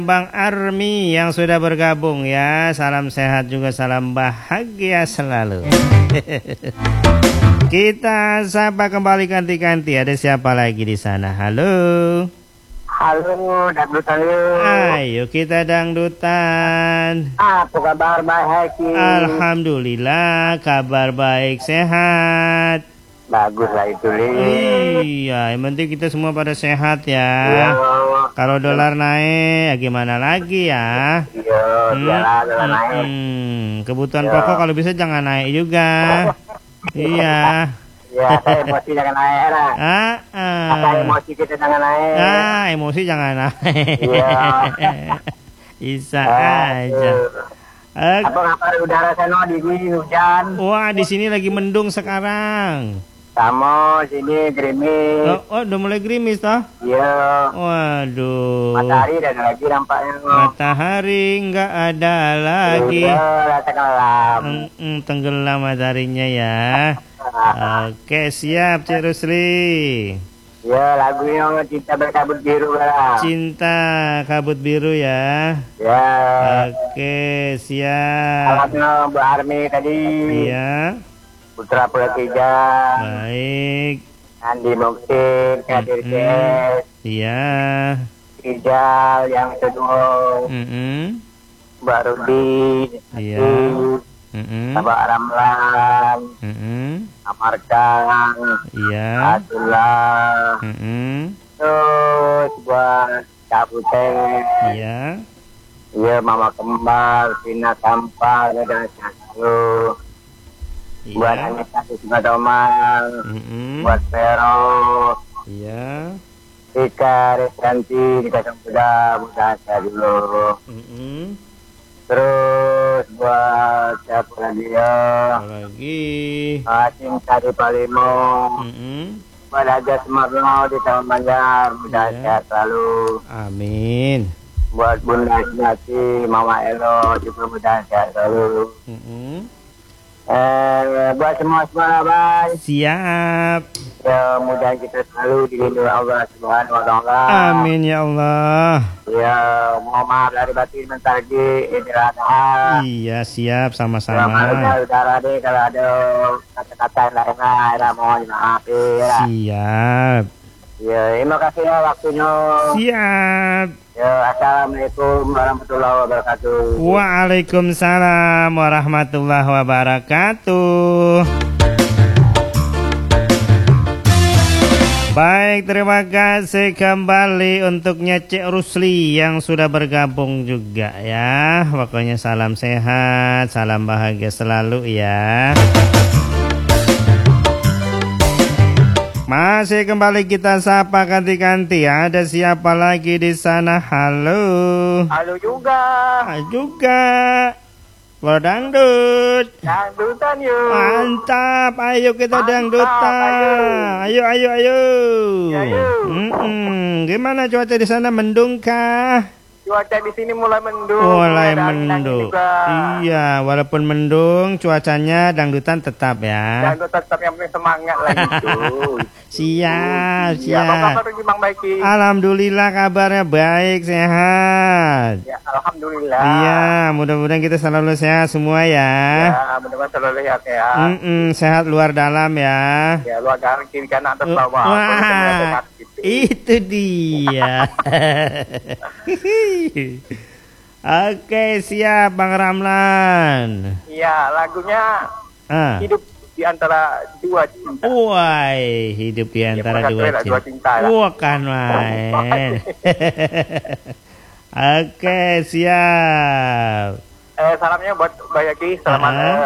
Bang Army yang sudah bergabung ya. Salam sehat juga, salam bahagia selalu. Kita sapa kembali ganti-ganti. Ada siapa lagi di sana? Halo. Halo, dangdutan yuk. Ayo kita dangdutan. Apa kabar baik? Alhamdulillah, kabar baik, sehat. Bagus lah itu, Li. Iya, yang penting kita semua pada sehat ya. Iya. Kalau dolar naik, ya gimana lagi ya? Iya, biarlah dolar naik. Kebutuhan Iya. pokok kalau bisa jangan naik juga. Iya. Iya, saya emosi jangan naik lah. Kata emosi kita jangan naik. Emosi jangan naik. Iya. Bisa aja. Apa kabar udara sana dingin hujan? Wah, di sini lagi mendung sekarang. Sama sini gerimis. Oh, udah mulai gerimis toh? Iya. Waduh. Matahari ada lagi nampaknya. Matahari nggak ada lagi. Iya, rasa kelam. Tenggelam mataharinya ya. Oke, siap Cik Rusli. Ya, lagunya Cinta Berkabut Biru lah. Cinta kabut biru ya. Ya. Oke, siap. Salamnya Bu Army tadi. Iya. Putra Pulatiga. Baik. Andi Moksin, Kadir Kes. Iya. Rijal yang kedua. Mbak Rudi. Iya. Mbak Ramlan. Amarkan. Iya. Abdullah. Terus buat Kak Putih. Iya. Iya, Mama Kembar, Vina Sampah, dan Syalu. Buat Iya. Anissa Susma Domal. Buat Vero. Iya. Rika Resanti, Rika Sampuda, mudah saya dulu. Terus buat siapa lagi ya? Lagi. Cinta di Palimo. Buat Aja Semarno di Taman Banjar, mudah sehat selalu. Amin. Buat Bunda Sinati, Mama Elo juga mudah sehat selalu. Buat semua bye. Siap. Ya, mudah kita selalu dilindungi Allah Subhanahu wa Ta'ala. Amin ya Allah. Ya, mohon maaf dari batin bentar lagi Idul Adha. Iya, siap Ya, sama-sama. malunya udara deh kalau ada kata-kata yang lain-lain, mohon dimaafin ya. Siap. Ya, terima kasih ya waktunya. Siap. Ya, assalamualaikum warahmatullahi wabarakatuh. Waalaikumsalam warahmatullahi wabarakatuh. Baik, terima kasih kembali untuknya Cik Rusli yang sudah bergabung juga ya. Pokoknya salam sehat, salam bahagia selalu ya. Masih kembali kita sapa ganti-ganti. Ada siapa lagi di sana? Halo. Halo juga. Juga. Lo dangdut. Dangdutan yuk. Mantap. Ayo kita Mantap, dangdutan. Ayo. Ayo. Gimana cuaca di sana? Mendung kah? Cuaca di sini mulai mendung. Mulai Dan mendung. juga. Iya, walaupun mendung, cuacanya dangdutan tetap ya. Dan tetap yang penting semangat lagi tuh. Siap. Ya, apa kabar Bang Baiki? Alhamdulillah kabarnya baik, sehat. Ya, alhamdulillah. Iya, mudah-mudahan kita selalu sehat semua ya. Ya, mudah-mudahan selalu sehat ya. Sehat luar dalam ya. Ya, luar kanan kiri kanan atas bawah. Wah, itu dia. Oke, siap Bang Ramlan. Iya, lagunya hidup di antara dua cinta. Woi, hidup di antara dua cinta. Wah, kan main. Oke, siap. Salamnya buat Bayaki, selamat